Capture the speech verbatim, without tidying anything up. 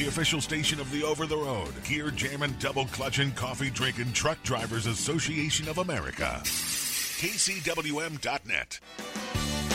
the official station of the over-the-road, gear jamming, double clutching, coffee drinking Truck Drivers Association of America. K C W M dot net.